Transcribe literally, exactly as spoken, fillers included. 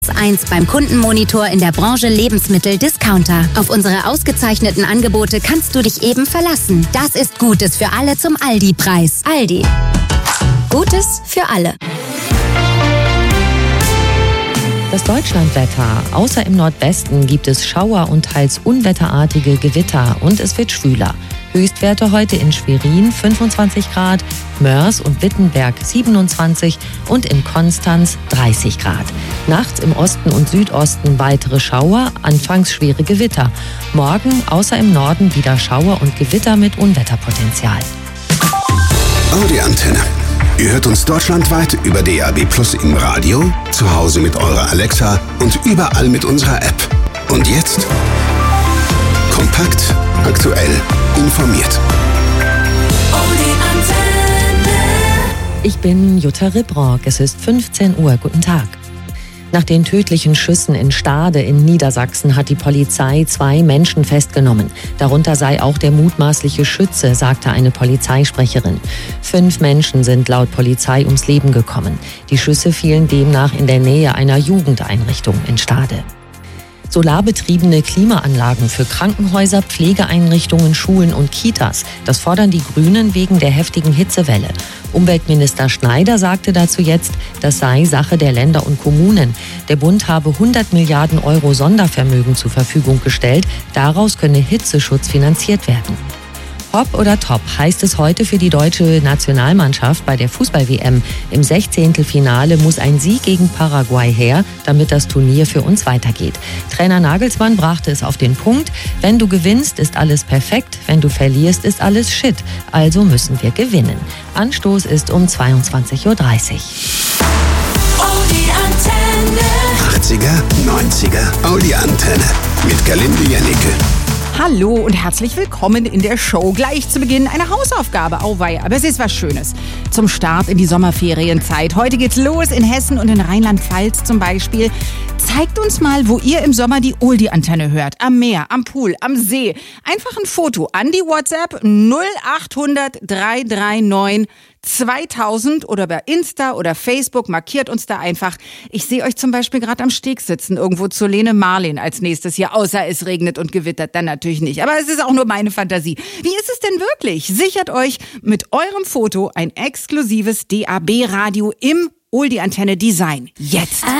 eins beim Kundenmonitor in der Branche Lebensmittel-Discounter. Auf unsere ausgezeichneten Angebote kannst du dich eben verlassen. Das ist Gutes für alle zum Aldi-Preis. Aldi. Gutes für alle. Das Deutschlandwetter. Außer im Nordwesten gibt es Schauer und teils unwetterartige Gewitter und es wird schwüler. Höchstwerte heute in Schwerin fünfundzwanzig Grad, Mörs und Wittenberg siebenundzwanzig und in Konstanz dreißig Grad. Nachts im Osten und Südosten weitere Schauer, anfangs schwere Gewitter. Morgen außer im Norden wieder Schauer und Gewitter mit Unwetterpotenzial. Audi Antenne. Ihr hört uns deutschlandweit über D A B Plus im Radio, zu Hause mit eurer Alexa und überall mit unserer App. Und jetzt kompakt, aktuell, informiert. Ich bin Jutta Ribrock. Es ist fünfzehn Uhr. Guten Tag. Nach den tödlichen Schüssen in Stade in Niedersachsen hat die Polizei zwei Menschen festgenommen. Darunter sei auch der mutmaßliche Schütze, sagte eine Polizeisprecherin. Fünf Menschen sind laut Polizei ums Leben gekommen. Die Schüsse fielen demnach in der Nähe einer Jugendeinrichtung in Stade. Solarbetriebene Klimaanlagen für Krankenhäuser, Pflegeeinrichtungen, Schulen und Kitas. Das fordern die Grünen wegen der heftigen Hitzewelle. Umweltminister Schneider sagte dazu jetzt, das sei Sache der Länder und Kommunen. Der Bund habe hundert Milliarden Euro Sondervermögen zur Verfügung gestellt. Daraus könne Hitzeschutz finanziert werden. Hop oder top heißt es heute für die deutsche Nationalmannschaft bei der Fußball-W M. Im Sechzehntelfinale muss ein Sieg gegen Paraguay her, damit das Turnier für uns weitergeht. Trainer Nagelsmann brachte es auf den Punkt: Wenn du gewinnst, ist alles perfekt, wenn du verlierst, ist alles Shit. Also müssen wir gewinnen. Anstoß ist um zweiundzwanzig Uhr dreißig. Audi Antenne. achtziger, neunziger Audi Antenne mit Galinde Jennecke. Hallo und herzlich willkommen in der Show. Gleich zu Beginn eine Hausaufgabe, auweia, aber es ist was Schönes. Zum Start in die Sommerferienzeit. Heute geht's los in Hessen und in Rheinland-Pfalz zum Beispiel. Zeigt uns mal, wo ihr im Sommer die Oldie-Antenne hört. Am Meer, am Pool, am See. Einfach ein Foto an die WhatsApp null achthundert dreihundertneununddreißig zweitausend oder bei Insta oder Facebook, markiert uns da einfach. Ich sehe euch zum Beispiel gerade am Steg sitzen, irgendwo zur Lene Marlin als nächstes hier, außer es regnet und gewittert, dann natürlich nicht. Aber es ist auch nur meine Fantasie. Wie ist es denn wirklich? Sichert euch mit eurem Foto ein exklusives D A B-Radio im Oldie-Antenne-Design. Jetzt!